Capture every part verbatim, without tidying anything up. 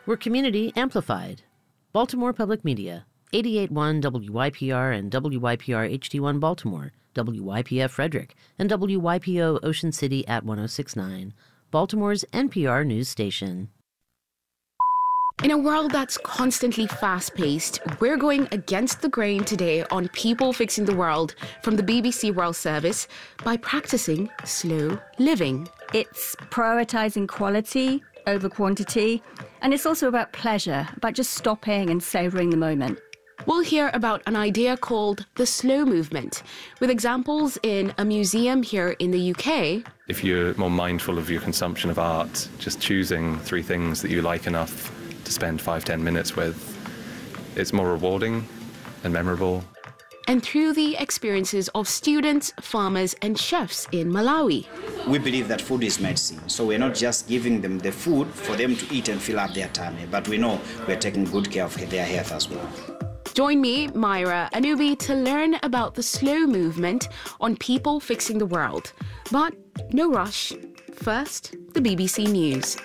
We're community amplified. Baltimore Public Media, eighty-eight point one W Y P R and W Y P R H D one Baltimore, W Y P F Frederick, and W Y P O Ocean City at one oh six point nine, Baltimore's N P R news station. In a world that's constantly fast-paced, we're going against the grain today on People Fixing the World from the B B C World Service by practicing slow living. It's prioritising quality over quantity, and it's also about pleasure, about just stopping and savouring the moment. We'll hear about an idea called the slow movement, with examples in a museum here in the U K. If you're more mindful of your consumption of art, just choosing three things that you like enough to spend five, ten minutes with, it's more rewarding and memorable. And through the experiences of students, farmers and chefs in Malawi. We believe that food is medicine, so we're not just giving them the food for them to eat and fill up their tummy, but we know we're taking good care of their health as well. Join me, Myra Anubi, to learn about the slow movement on People Fixing the World. But no rush. First, the B B C News.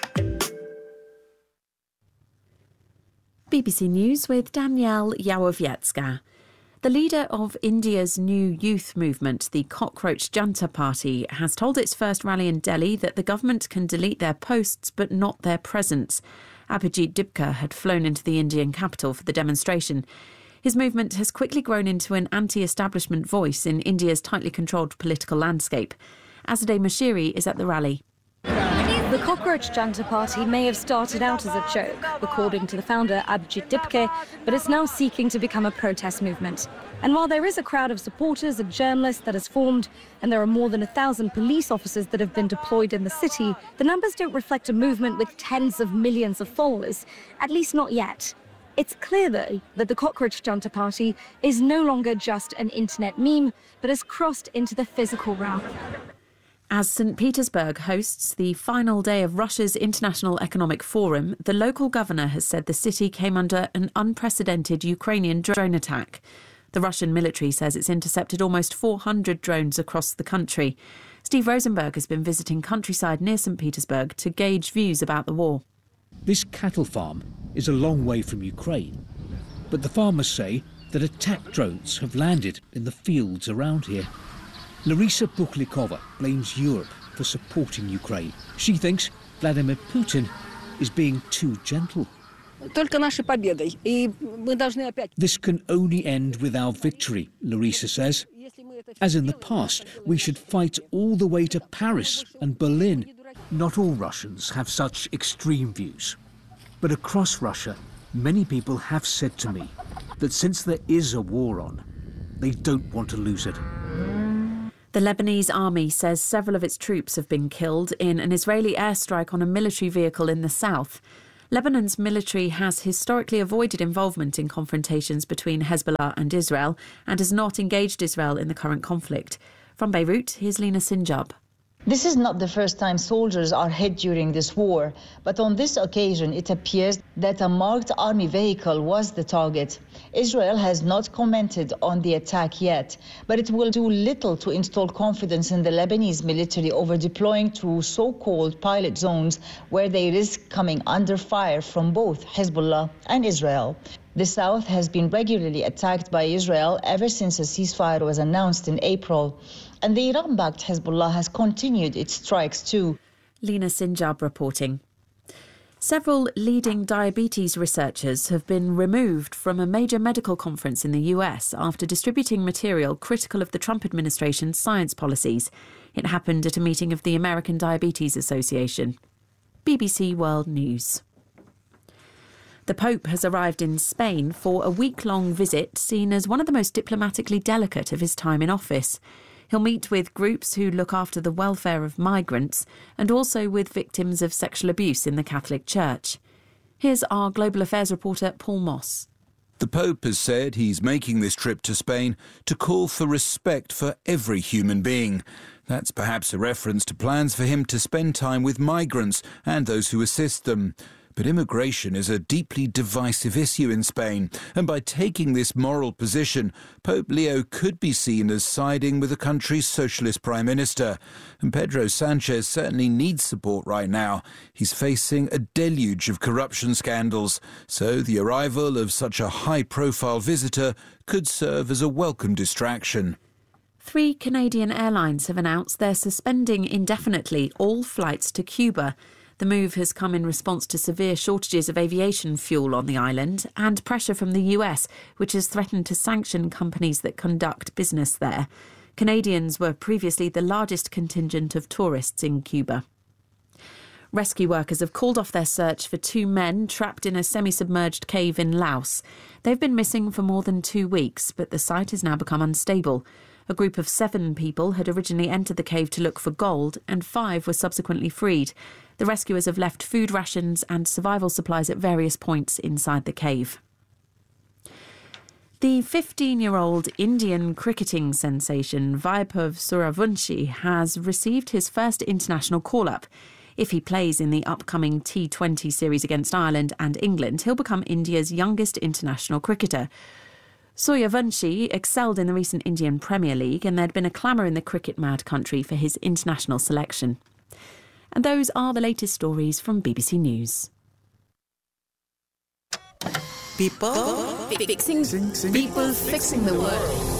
B B C News with Danielle Yawowiecka. The leader of India's new youth movement, the Cockroach Janta Party, has told its first rally in Delhi that the government can delete their posts but not their presence. Abhijit Dipka had flown into the Indian capital for the demonstration. His movement has quickly grown into an anti-establishment voice in India's tightly controlled political landscape. Azadeh Moshiri is at the rally. The Cockroach Janta Party may have started out as a joke, according to the founder Abhijit Dipka, but it's now seeking to become a protest movement. And while there is a crowd of supporters and journalists that has formed, and there are more than a thousand police officers that have been deployed in the city, the numbers don't reflect a movement with tens of millions of followers, at least not yet. It's clear, though, that the Cockroach Janta Party is no longer just an internet meme, but has crossed into the physical realm. As Saint Petersburg hosts the final day of Russia's International Economic Forum, the local governor has said the city came under an unprecedented Ukrainian drone attack. The Russian military says it's intercepted almost four hundred drones across the country. Steve Rosenberg has been visiting countryside near Saint Petersburg to gauge views about the war. This cattle farm is a long way from Ukraine, but the farmers say that attack drones have landed in the fields around here. Larisa Buklikova blames Europe for supporting Ukraine. She thinks Vladimir Putin is being too gentle. This can only end with our victory, Larisa says. As in the past, we should fight all the way to Paris and Berlin. Not all Russians have such extreme views. But across Russia, many people have said to me that since there is a war on, they don't want to lose it. The Lebanese army says several of its troops have been killed in an Israeli airstrike on a military vehicle in the south. Lebanon's military has historically avoided involvement in confrontations between Hezbollah and Israel and has not engaged Israel in the current conflict. From Beirut, here's Lina Sinjab. This is not the first time soldiers are hit during this war, but on this occasion it appears that a marked army vehicle was the target. Israel has not commented on the attack yet, but it will do little to install confidence in the Lebanese military over deploying to so-called pilot zones where they risk coming under fire from both Hezbollah and Israel. The south has been regularly attacked by Israel ever since a ceasefire was announced in April. And the Iran-backed Hezbollah has continued its strikes too. Lina Sinjab reporting. Several leading diabetes researchers have been removed from a major medical conference in the U S after distributing material critical of the Trump administration's science policies. It happened at a meeting of the American Diabetes Association. B B C World News. The Pope has arrived in Spain for a week-long visit seen as one of the most diplomatically delicate of his time in office. He'll meet with groups who look after the welfare of migrants and also with victims of sexual abuse in the Catholic Church. Here's our Global Affairs reporter Paul Moss. The Pope has said he's making this trip to Spain to call for respect for every human being. That's perhaps a reference to plans for him to spend time with migrants and those who assist them. But immigration is a deeply divisive issue in Spain, and by taking this moral position, Pope Leo could be seen as siding with the country's socialist prime minister. And Pedro Sanchez certainly needs support right now. He's facing a deluge of corruption scandals, so the arrival of such a high-profile visitor could serve as a welcome distraction. Three Canadian airlines have announced they're suspending indefinitely all flights to Cuba. The move has come in response to severe shortages of aviation fuel on the island and pressure from the U S, which has threatened to sanction companies that conduct business there. Canadians were previously the largest contingent of tourists in Cuba. Rescue workers have called off their search for two men trapped in a semi-submerged cave in Laos. They've been missing for more than two weeks, but the site has now become unstable. A group of seven people had originally entered the cave to look for gold, and five were subsequently freed. The rescuers have left food rations and survival supplies at various points inside the cave. The fifteen-year-old Indian cricketing sensation Vaibhav Sooryavanshi has received his first international call-up. If he plays in the upcoming T twenty series against Ireland and England, he'll become India's youngest international cricketer. Sooryavanshi excelled in the recent Indian Premier League, and there'd been a clamour in the cricket-mad country for his international selection. And those are the latest stories from B B C News. People fixing, people fixing the world.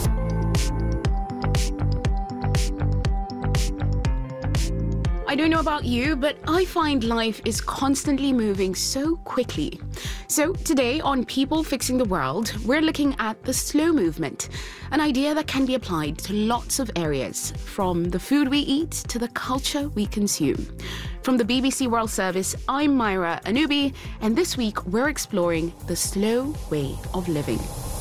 I don't know about you, but I find life is constantly moving so quickly. So today on People Fixing the World, we're looking at the slow movement, an idea that can be applied to lots of areas, from the food we eat to the culture we consume. From the B B C World Service, I'm Myra Anubi, and this week we're exploring the slow way of living.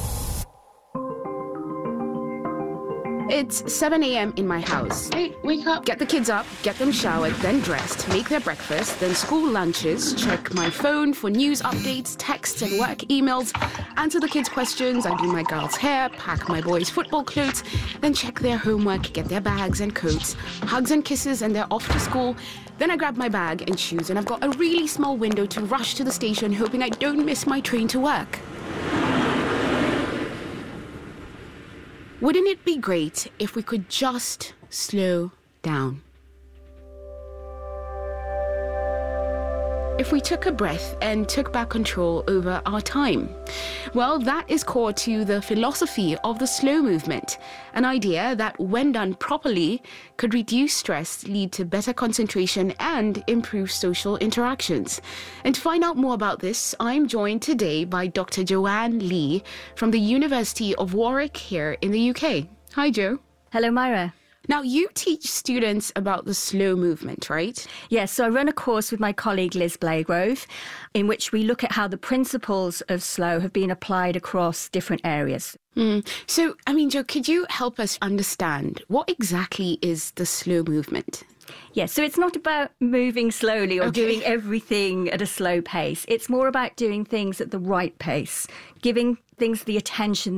It's seven a.m. in my house. Hey, wake up. Get the kids up, get them showered, then dressed, make their breakfast, then school lunches, check my phone for news updates, texts and work emails, answer the kids' questions, I do my girls' hair, pack my boys' football clothes, then check their homework, get their bags and coats, hugs and kisses, and they're off to school. Then I grab my bag and shoes, and I've got a really small window to rush to the station, hoping I don't miss my train to work. Wouldn't it be great if we could just slow down? If we took a breath and took back control over our time? Well, that is core to the philosophy of the slow movement, an idea that, when done properly, could reduce stress, lead to better concentration, and improve social interactions. And to find out more about this, I'm joined today by Doctor Joanne Lee from the University of Warwick here in the U K. Hi, Jo. Hello, Myra. Now, you teach students about the slow movement, right? Yes, so I run a course with my colleague Liz Blagrove, in which we look at how the principles of slow have been applied across different areas. Mm. So, I mean, Jo, could you help us understand what exactly is the slow movement? Yes, so it's not about moving slowly or Okay. doing everything at a slow pace. It's more about doing things at the right pace, giving things the attention